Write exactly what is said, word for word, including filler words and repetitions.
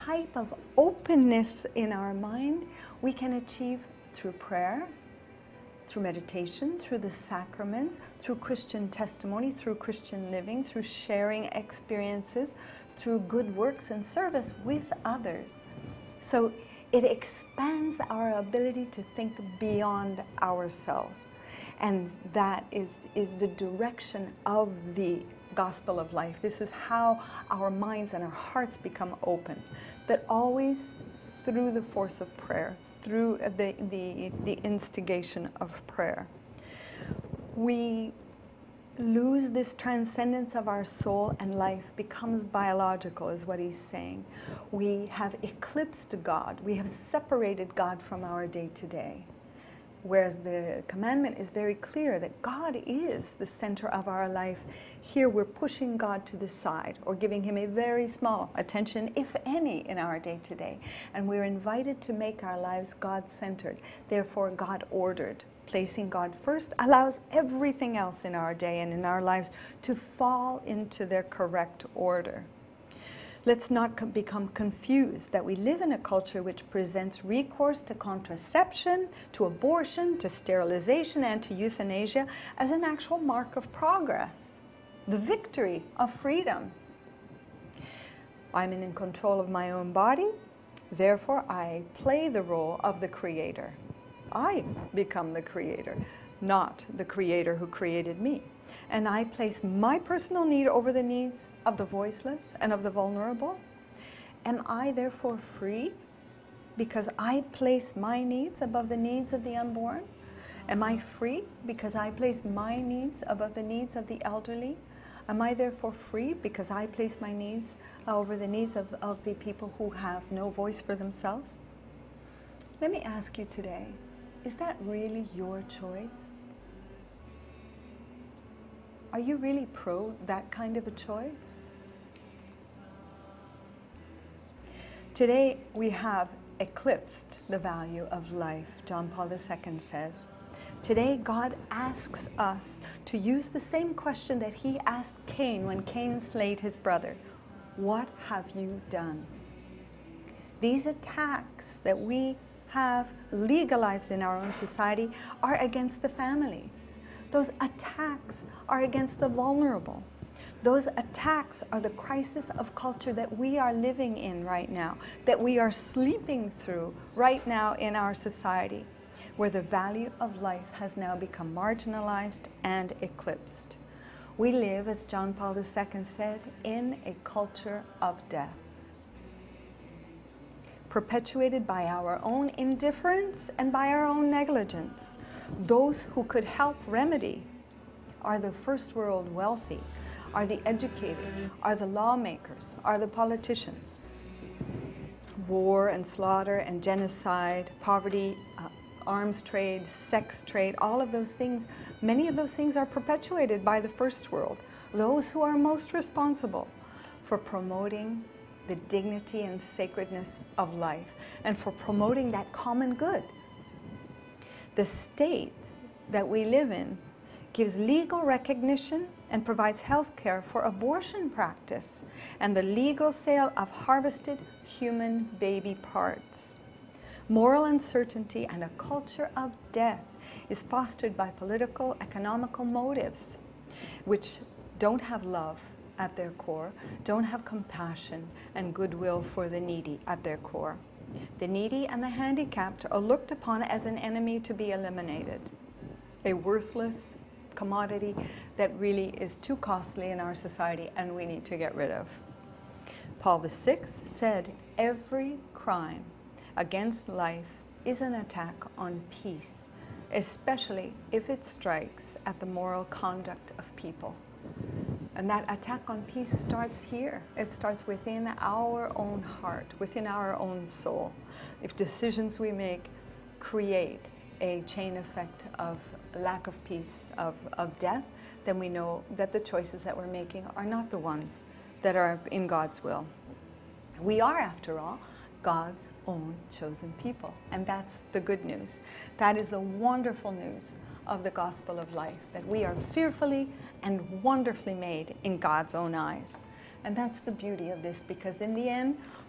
type of openness in our mind we can achieve through prayer, through meditation, through the sacraments, through Christian testimony, through Christian living, through sharing experiences, through good works and service with others. So it expands our ability to think beyond ourselves. And that is, is the direction of the gospel of life. This is how our minds and our hearts become open. But always through the force of prayer, through the, the, the instigation of prayer. We lose this transcendence of our soul, and life becomes biological, is what he's saying. We have eclipsed God. We have separated God from our day-to-day. Whereas the commandment is very clear that God is the center of our life. Here we're pushing God to the side, or giving him a very small attention, if any, in our day-to-day. And we're invited to make our lives God-centered, therefore God-ordered. Placing God first allows everything else in our day and in our lives to fall into their correct order. Let's not become confused that we live in a culture which presents recourse to contraception, to abortion, to sterilization, and to euthanasia as an actual mark of progress, the victory of freedom. I'm in control of my own body, therefore I play the role of the creator. I become the creator, not the creator who created me. And I place my personal need over the needs of the voiceless and of the vulnerable. Am I therefore free because I place my needs above the needs of the unborn? Am I free because I place my needs above the needs of the elderly? Am I therefore free because I place my needs over the needs of, of the people who have no voice for themselves? Let me ask you today, is that really your choice? Are you really pro that kind of a choice? Today we have eclipsed the value of life, John Paul the Second says. Today God asks us to use the same question that he asked Cain when Cain slayed his brother. What have you done? These attacks that we have legalized in our own society are against the family. Those attacks are against the vulnerable. Those attacks are the crisis of culture that we are living in right now, that we are sleeping through right now in our society, where the value of life has now become marginalized and eclipsed. We live, as John Paul the Second said, in a culture of death, perpetuated by our own indifference and by our own negligence. Those who could help remedy are the first world wealthy, are the educated, are the lawmakers, are the politicians. War and slaughter and genocide, poverty, uh, arms trade, sex trade, all of those things, many of those things are perpetuated by the first world, those who are most responsible for promoting the dignity and sacredness of life and for promoting that common good. The state that we live in gives legal recognition and provides health care for abortion practice and the legal sale of harvested human baby parts. Moral uncertainty and a culture of death is fostered by political, economical motives, which don't have love at their core, don't have compassion and goodwill for the needy at their core. The needy and the handicapped are looked upon as an enemy to be eliminated, a worthless commodity that really is too costly in our society and we need to get rid of. Paul the Sixth said, every crime against life is an attack on peace, especially if it strikes at the moral conduct of people. And that attack on peace starts here. It starts within our own heart, within our own soul. If decisions we make create a chain effect of lack of peace, of, of death, then we know that the choices that we're making are not the ones that are in God's will. We are, after all, God's own chosen people. And that's the good news. That is the wonderful news of the gospel of life, that we are fearfully and wonderfully made in God's own eyes. And that's the beauty of this, because in the end,